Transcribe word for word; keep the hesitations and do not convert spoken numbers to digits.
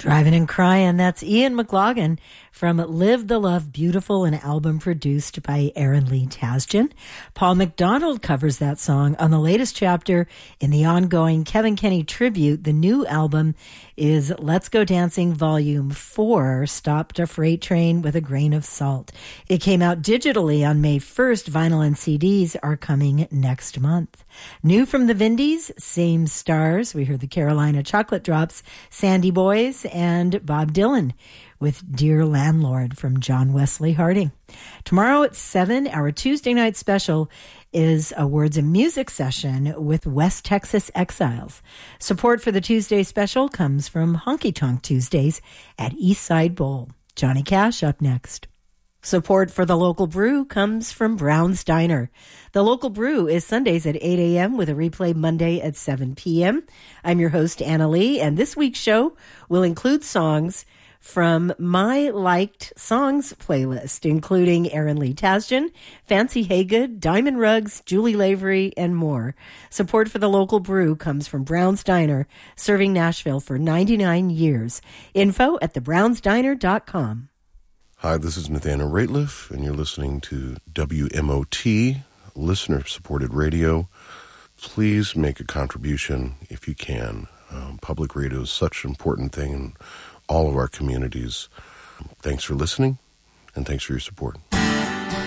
Driving and Crying, that's Ian McLaughlin from Live the Love Beautiful, an album produced by Aaron Lee Tasjan. Paul McDonald covers that song on the latest chapter in the ongoing Kevin Kenny tribute. The new album is Let's Go Dancing Volume four, Stopped a Freight Train with a Grain of Salt. It came out digitally on May first. Vinyl and C Ds are coming next month. New from the Vindies, Same Stars. We heard the Carolina Chocolate Drops, Sandy Boys, and Bob Dylan with Dear Landlord from John Wesley Harding. Tomorrow at seven, our Tuesday night special is a Words and Music session with West Texas Exiles. Support for the Tuesday special comes from Honky Tonk Tuesdays at Eastside Bowl. Johnny Cash up next. Support for the Local Brew comes from Brown's Diner. The Local Brew is Sundays at eight a.m. with a replay Monday at seven p.m. I'm your host, Anna Lee, and this week's show will include songs from my liked songs playlist, including Aaron Lee Tasjan, Fancy Haygood, Diamond Rugs, Julie Lavery, and more. Support for the Local Brew comes from Brown's Diner, serving Nashville for ninety-nine years. Info at the browns diner dot com. Hi, this is Nathaniel Rateliff, and you're listening to W M O T, listener-supported radio. Please make a contribution if you can. Um, public radio is such an important thing in all of our communities. Thanks for listening, and thanks for your support.